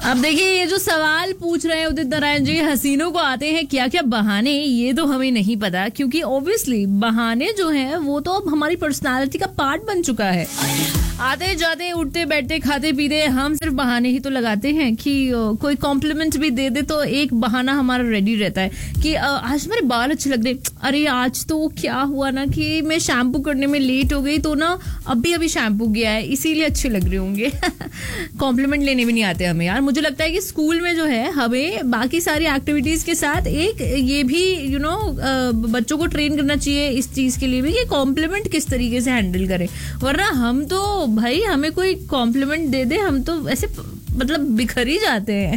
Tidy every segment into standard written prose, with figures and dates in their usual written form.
अब देखिए, ये जो सवाल पूछ रहे हैं उदित नारायण जी, हसीनों को आते हैं क्या क्या बहाने, ये तो हमें नहीं पता, क्योंकि ऑब्वियसली बहाने जो हैं वो तो अब हमारी पर्सनालिटी का पार्ट बन चुका है। आते जाते उठते बैठते खाते पीते हम सिर्फ बहाने ही तो लगाते हैं कि कोई कॉम्प्लीमेंट भी दे दे तो एक बहाना हमारा रेडी रहता है कि आज मेरे बाल अच्छे लग रहे, अरे आज तो क्या हुआ ना कि मैं शैम्पू करने में लेट हो गई तो ना अभी शैम्पू गया है इसीलिए अच्छे लग रहे होंगे। कॉम्प्लीमेंट लेने भी नहीं आते हमें यार। मुझे लगता है कि स्कूल में जो है हमें बाकी सारी एक्टिविटीज के साथ एक ये भी बच्चों को ट्रेन करना चाहिए इस चीज के लिए भी कि कॉम्प्लीमेंट किस तरीके से हैंडल करें, वरना हम तो भाई हमें कोई कॉम्प्लीमेंट दे दे हम तो ऐसे मतलब बिखर ही जाते हैं।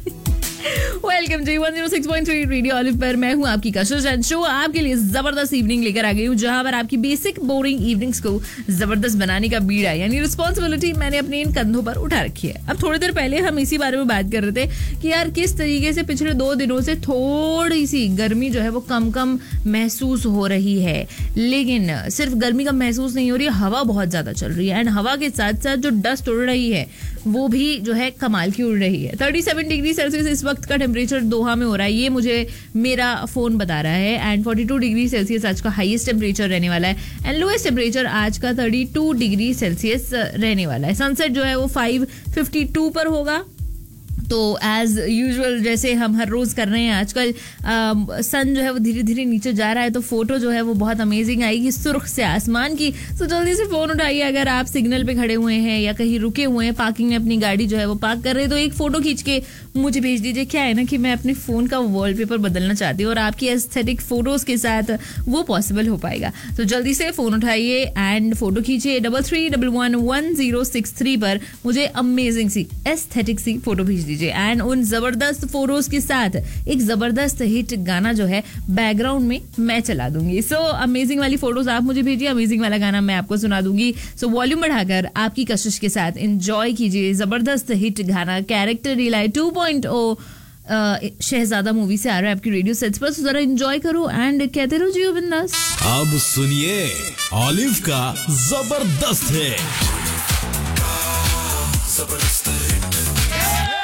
वेलकम टू 106.3 रेडियो ऑलिव पर मैं हूं आपकी कशिश एंड शो आपके लिए जबरदस्त इवनिंग लेकर आ गई हूं, जहां पर आपकी बेसिक बोरिंग इवनिंग्स को जबरदस्त बनाने का बीड़ा यानी रिस्पॉन्सिबिलिटी मैंने अपने इन कंधों पर उठा रखी है। अब थोड़ी देर पहले हम इसी बारे में बात कर रहे थे कि यार किस तरीके से पिछले 2 दिनों से थोड़ी सी गर्मी जो है वो कम महसूस हो रही है, लेकिन सिर्फ गर्मी कम महसूस नहीं हो रही है, हवा बहुत ज्यादा चल रही है एंड हवा के साथ साथ जो डस्ट उड़ रही है वो भी जो है कमाल की उड़ रही है। 37 डिग्री सेल्सियस इस वक्त का टेम्परेचर दोहा में हो रहा है, ये मुझे मेरा फोन बता रहा है एंड 42 डिग्री सेल्सियस आज का हाईएस्ट टेम्परेचर रहने वाला है एंड लोएस्ट टेम्परेचर आज का 32 डिग्री सेल्सियस रहने वाला है। सनसेट जो है वो 5:52 पर होगा। तो एज यूजुअल जैसे हम हर रोज कर रहे हैं आजकल, सन जो है वो धीरे धीरे नीचे जा रहा है तो फोटो जो है वो बहुत अमेजिंग आएगी सुर्ख से आसमान की। तो जल्दी से फोन उठाइए अगर आप सिग्नल पे खड़े हुए हैं या कहीं रुके हुए हैं, पार्किंग में अपनी गाड़ी जो है वो पार्क कर रहे हैं, तो एक फोटो खींच के मुझे भेज दीजिए। क्या है ना कि मैं अपने फोन का वॉलपेपर बदलना चाहती हूँ और आपकी एस्थेटिक फोटोज के साथ वो पॉसिबल हो पाएगा। तो जल्दी से फोन उठाइए एंड फोटो खींचिए 33111063 पर मुझे अमेजिंग सी एस्थेटिक सी फोटो भेज दीजिए एंड उन जबरदस्त फोटोज के साथ एक जबरदस्त हिट गाना जो है बैकग्राउंड में मैं चला दूंगी। सो अमेजिंग वाली फोटोज आप मुझे भेजिए, अमेजिंग वाला गाना मैं आपको सुना दूंगी। सो वॉल्यूम बढ़ाकर आपकी कशिश के साथ एंजॉय कीजिए जबरदस्त हिट गाना कैरेक्टर रिलाई 2.0 शहजादा मूवी से आ रहा है आपकी रेडियो सेट्स पर। जरा एंजॉय करो एंड कहते रहो जियो बिंदास। अब सुनिए ऑलिव का जबरदस्त है।